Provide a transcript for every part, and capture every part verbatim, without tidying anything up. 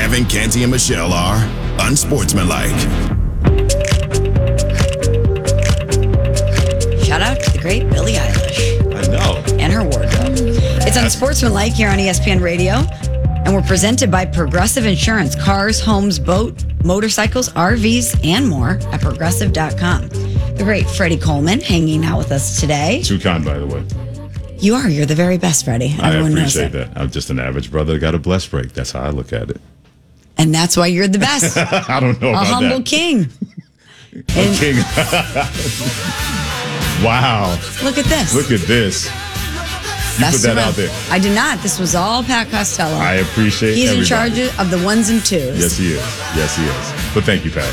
Evan, Canty, and Michelle are unsportsmanlike. Shout out to the great Billie Eilish. I know. And her wardrobe. It's Unsportsmanlike here on E S P N Radio. And we're presented by Progressive Insurance. Cars, homes, boat, motorcycles, R Vs, and more at progressive dot com. The great Freddie Coleman hanging out with us today. Too kind, by the way. You are. You're the very best, Freddie. Everyone I knows appreciate it. that. I'm just an average brother that got a blessed break. That's how I look at it. And that's why you're the best. I don't know A about humble that. king. A And king. Wow. look at this. Look at this. You That's put that the out there. I did not. This was all Pat Costello. I appreciate He's everybody. in charge of the ones and twos. Yes, he is. Yes, he is. But thank you, Pat.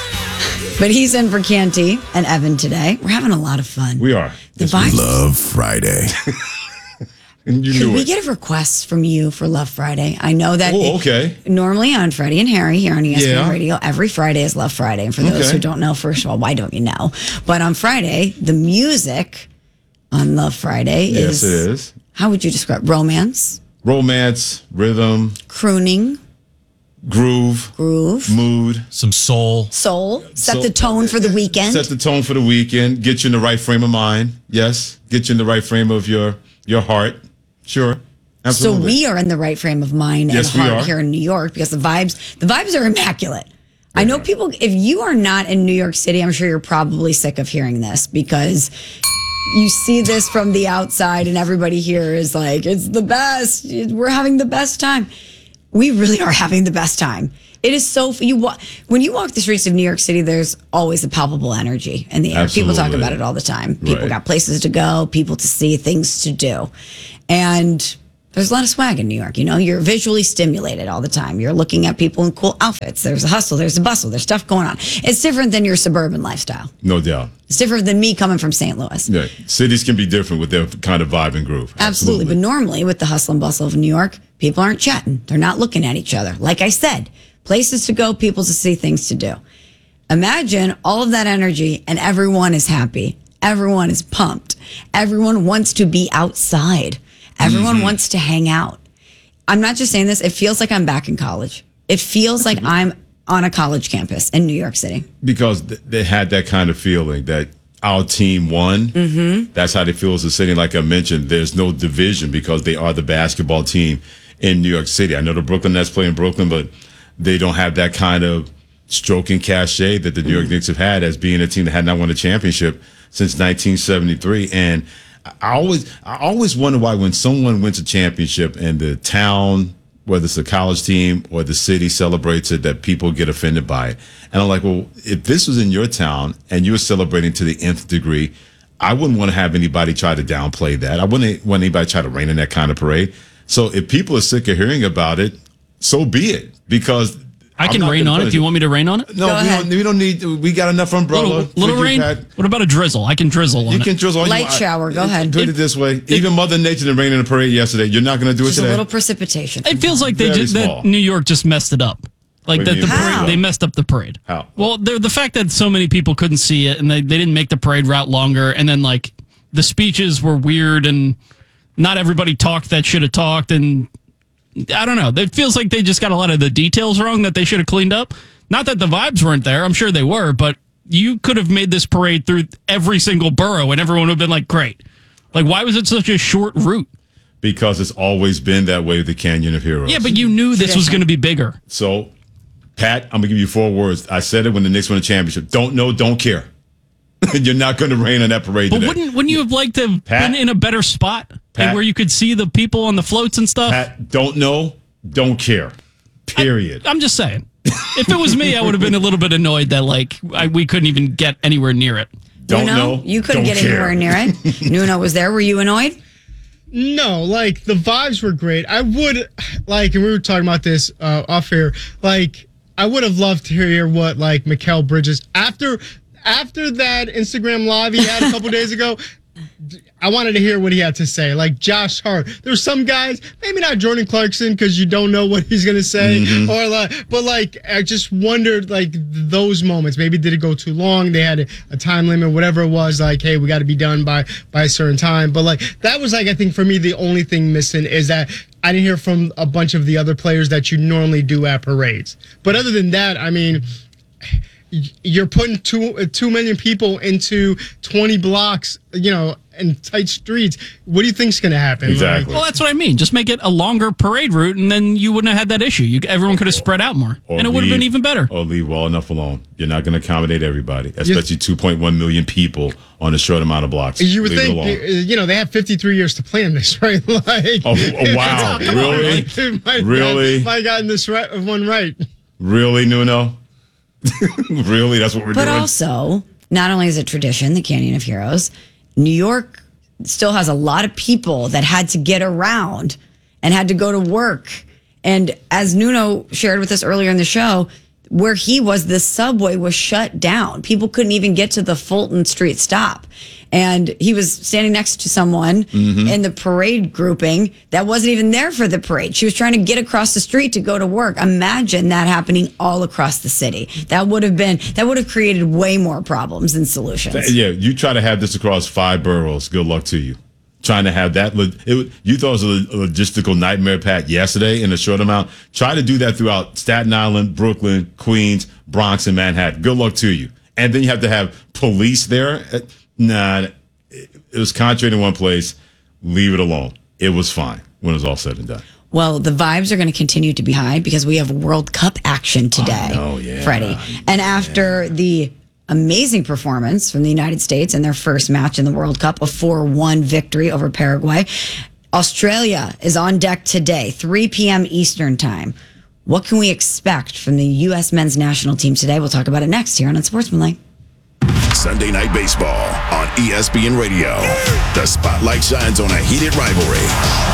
But he's in for Canty and Evan today. We're having a lot of fun. We are. The vibes. Love Friday. And you Could knew we it. get a request from you for Love Friday? I know that Oh, okay. normally on Freddie and Harry here on E S P N Yeah. Radio, every Friday is Love Friday. And for those Okay. who don't know, first of all, why don't you know? But on Friday, the music on Love Friday Yes, is, it is. how would you describe romance, Romance, rhythm, crooning, groove, groove, mood. Some soul. soul, set So- the tone for the weekend? Set the tone for the weekend. Get you in the right frame of mind. Yes. Get you in the right frame of your your heart. Sure. So Absolutely. we are in the right frame of mind Yes, and we heart are. here in New York because the vibes, the vibes are immaculate. I know people, if you are not in New York City, I'm sure you're probably sick of hearing this because you see this from the outside and everybody here is like, it's the best. We're having the best time. We really are having the best time. It is so, you wa- when you walk the streets of New York City, there's always a palpable energy in the air. People talk Absolutely. about it all the time. People Right. got places to go, people to see, things to do. And there's a lot of swag in New York. You know, you're visually stimulated all the time. You're looking at people in cool outfits. There's a hustle, there's a bustle, there's stuff going on. It's different than your suburban lifestyle. No doubt. It's different than me coming from Saint Louis. Yeah. Cities can be different with their kind of vibe and groove. Absolutely. But normally with the hustle and bustle of New York, people aren't chatting. They're not looking at each other. Like I said, places to go, people to see, things to do. Imagine all of that energy and everyone is happy. Everyone is pumped. Everyone wants to be outside. Everyone Mm-hmm. wants to hang out. I'm not just saying this. It feels like I'm back in college. It feels like I'm on a college campus in New York City. Because th- they had that kind of feeling that our team won. Mm-hmm. That's how they feel as a city. Like I mentioned, there's no division because they are the basketball team in New York City. I know the Brooklyn Nets play in Brooklyn, but they don't have that kind of stroking cachet that the New York Knicks have had as being a team that had not won a championship since nineteen seventy-three. And I always, I always wonder why when someone wins a championship and the town, whether it's a college team or the city celebrates it, that people get offended by it. And I'm like, well, if this was in your town and you were celebrating to the nth degree, I wouldn't want to have anybody try to downplay that. I wouldn't want anybody try to rain in that kind of parade. So if people are sick of hearing about it, so be it. Because I I'm can not rain gonna on it. punish Do you want me to rain on it? No, Go we ahead. don't, we don't need, we got enough umbrella. Little, little for you, rain? Pat. What about a drizzle? I can drizzle on You it. can drizzle all you Light want. shower, go ahead. Put it this way. Even Mother Nature didn't rain in the parade yesterday. You're not going to do it Just a today. little precipitation. It feels like they Very just small. that New York just messed it up. Like What do that you the mean? parade, How? they messed up the parade. How? Well, the the fact that so many people couldn't see it and they, they didn't make the parade route longer, and then like the speeches were weird and not everybody talked that should have talked, and I don't know. It feels like they just got a lot of the details wrong that they should have cleaned up. Not that the vibes weren't there. I'm sure they were, but you could have made this parade through every single borough and everyone would have been like, great. Like, why was it such a short route? Because it's always been that way with the Canyon of Heroes. Yeah, but you knew this was going to be bigger. So, Pat, I'm going to give you four words. I said it when the Knicks won the championship. Don't know, don't care. You're not going to rain on that parade But today. wouldn't wouldn't you have liked to have Pat? been in a better spot Pat? and where you could see the people on the floats and stuff? Pat, don't know, don't care. Period. I'm just saying. If it was me, I would have been a little bit annoyed that like I, we couldn't even get anywhere near it. don't Nuno, know. you couldn't don't get care. anywhere near it. Nuno was there. Were you annoyed? No, like the vibes were great. I would like, and we were talking about this uh, off air. Like, I would have loved to hear what like Mikal Bridges after after that Instagram live he had a couple days ago. I wanted to hear what he had to say. Like Josh Hart. There's some guys, maybe not Jordan Clarkson, because you don't know what he's gonna say, mm-hmm. or like, but like I just wondered, like those moments. Maybe did it go too long? They had a, a time limit, whatever it was. Like, hey, we got to be done by by a certain time. But like that was like I think for me the only thing missing is that I didn't hear from a bunch of the other players that you normally do at parades. But other than that, I mean. You're putting two two million people into twenty blocks, you know, and tight streets. What do you think's going to happen? Exactly. Like, well, that's what I mean. Just make it a longer parade route, and then you wouldn't have had that issue. You, everyone could have spread out more, or and it would have leave, been even better. Or leave well enough alone. You're not going to accommodate everybody, especially two point one million people on a short amount of blocks. You would leave think, you know, they have fifty-three years to plan this, right? Like, oh, oh wow, really? On, might really? Got, might gotten this right, one right. Really, Nuno? Really? That's what we're but doing? But also, not only is it tradition, the Canyon of Heroes, New York still has a lot of people that had to get around and had to go to work. And as Nuno shared with us earlier in the show, where he was, the subway was shut down. People couldn't even get to the Fulton Street stop. And he was standing next to someone mm-hmm. in the parade grouping that wasn't even there for the parade. She was trying to get across the street to go to work. Imagine that happening all across the city. That would have been, that would have created way more problems than solutions. Yeah, you try to have this across five boroughs. Good luck to you. Trying to have that, it, you thought it was a logistical nightmare, Pat, yesterday in a short amount. Try to do that throughout Staten Island, Brooklyn, Queens, Bronx, and Manhattan. Good luck to you. And then you have to have police there. Nah, it was concentrated in one place. Leave it alone. It was fine when it was all said and done. Well, the vibes are going to continue to be high because we have World Cup action today, oh, yeah. Freddie. And after yeah. the amazing performance from the United States in their first match in the World Cup, a four one victory over Paraguay, Australia is on deck today, three p.m. Eastern time. What can we expect from the U S men's national team today? We'll talk about it next here on Unsportsmanlike. Sunday Night Baseball on E S P N Radio. The spotlight shines on a heated rivalry.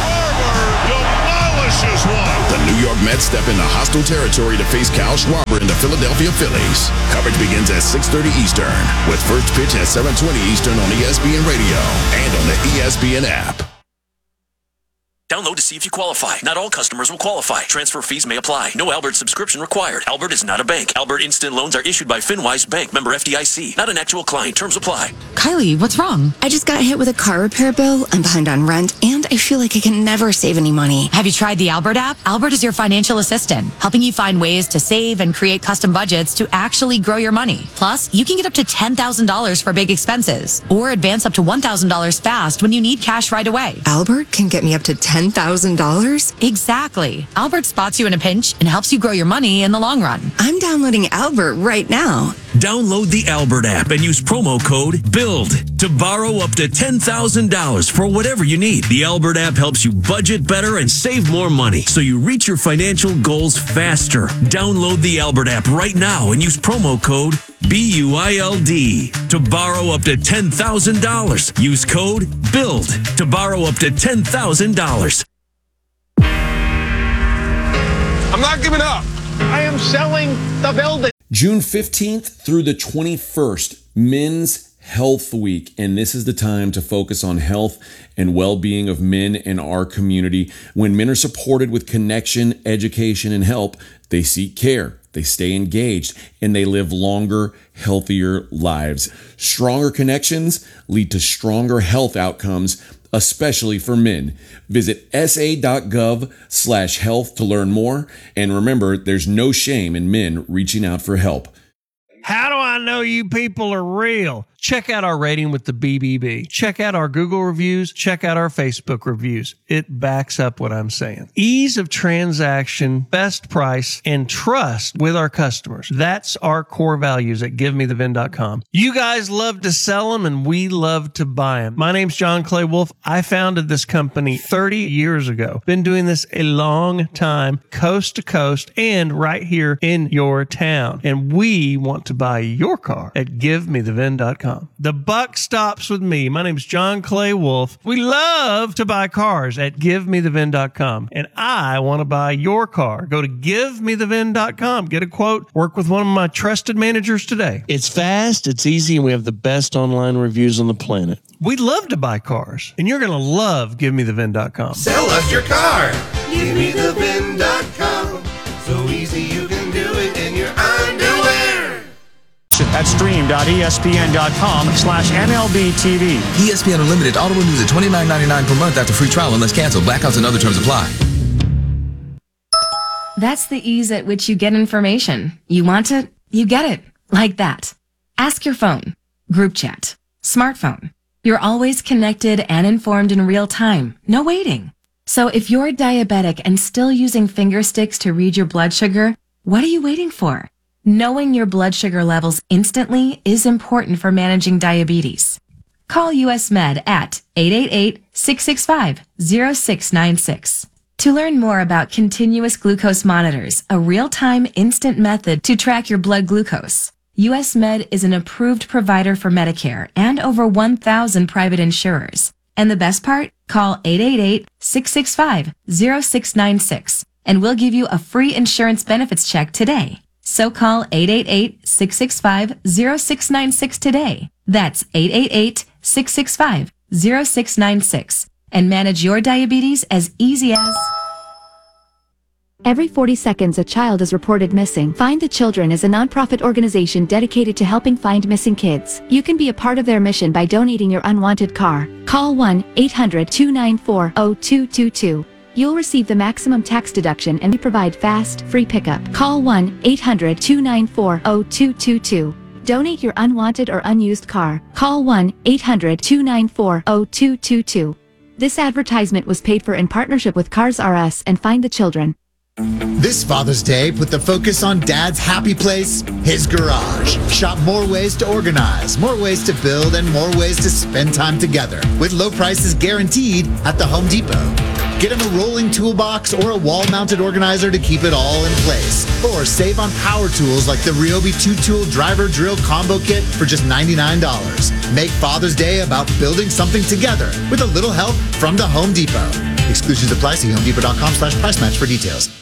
Demolishes one. The New York Mets step into hostile territory to face Kyle Schwarber and the Philadelphia Phillies. Coverage begins at six thirty Eastern, with first pitch at seven twenty Eastern on E S P N Radio and on the E S P N app. Download to see if you qualify. Not all customers will qualify. Transfer fees may apply. No Albert subscription required. Albert is not a bank. Albert Instant Loans are issued by FinWise Bank, member F D I C. Not an actual client. Terms apply. Kylie, what's wrong? I just got hit with a car repair bill. I'm behind on rent, and I feel like I can never save any money. Have you tried the Albert app? Albert is your financial assistant, helping you find ways to save and create custom budgets to actually grow your money. Plus, you can get up to ten thousand dollars for big expenses, or advance up to one thousand dollars fast when you need cash right away. Albert can get me up to ten thousand dollars? Exactly. Albert spots you in a pinch and helps you grow your money in the long run. I'm downloading Albert right now. Download the Albert app and use promo code BUILD to borrow up to ten thousand dollars for whatever you need. The Albert app helps you budget better and save more money so you reach your financial goals faster. Download the Albert app right now and use promo code B U I L D to borrow up to ten thousand dollars. Use code BUILD to borrow up to ten thousand dollars. I'm not giving up. I am selling the building. June fifteenth through the twenty-first, Men's Health Week. And this is the time to focus on health and well-being of men in our community. When men are supported with connection, education, and help, they seek care, they stay engaged, and they live longer, healthier lives. Stronger connections lead to stronger health outcomes, especially for men. Visit sa.gov slash health to learn more. And remember, there's no shame in men reaching out for help. How do I know you people are real? Check out our rating with the B B B. Check out our Google reviews. Check out our Facebook reviews. It backs up what I'm saying. Ease of transaction, best price, and trust with our customers. That's our core values at give me the vin dot com. You guys love to sell them, and we love to buy them. My name's John Clay Wolf. I founded this company thirty years ago. Been doing this a long time, coast to coast, and right here in your town. And we want to buy your car at give me the vin dot com. com. The buck stops with me. My name's John Clay Wolf. We love to buy cars at give me the vin dot com, and I want to buy your car. Go to give me the vin dot com. Get a quote. Work with one of my trusted managers today. It's fast, it's easy, and we have the best online reviews on the planet. We love to buy cars, and you're going to love give me the vin dot com. Sell us your car. give me the vin dot com. So easy you can do it in your underwear. At stream.espn.com slash MLB E S P N Unlimited Audible News at twenty-nine ninety-nine per month after free trial unless canceled. Blackouts and other terms apply. That's the ease at which you get information. You want it, you get it. Like that. Ask your phone. Group chat. Smartphone. You're always connected and informed in real time. No waiting. So if you're diabetic and still using finger sticks to read your blood sugar, what are you waiting for? Knowing your blood sugar levels instantly is important for managing diabetes. Call U S Med at eight eight eight, six six five, zero six nine six. To learn more about continuous glucose monitors, a real-time instant method to track your blood glucose, U S Med is an approved provider for Medicare and over one thousand private insurers. And the best part? Call eight eight eight, six six five, zero six nine six and we'll give you a free insurance benefits check today. So call eight eight eight, six six five, zero six nine six today. That's eight eight eight, six six five, zero six nine six and manage your diabetes as easy as... Every forty seconds a child is reported missing. Find the Children is a nonprofit organization dedicated to helping find missing kids. You can be a part of their mission by donating your unwanted car. Call one eight hundred, two nine four, zero two two two. You'll receive the maximum tax deduction and we provide fast, free pickup. Call one eight hundred, two nine four, zero two two two. Donate your unwanted or unused car. Call one eight hundred, two nine four, zero two two two. This advertisement was paid for in partnership with Cars R Us and Find the Children. This Father's Day, put the focus on Dad's happy place, his garage. Shop more ways to organize, more ways to build, and more ways to spend time together. With low prices guaranteed at the Home Depot. Get him a rolling toolbox or a wall-mounted organizer to keep it all in place. Or save on power tools like the Ryobi two-tool driver drill combo kit for just ninety-nine dollars. Make Father's Day about building something together with a little help from the Home Depot. Exclusions apply. See homedepot.com slash price match for details.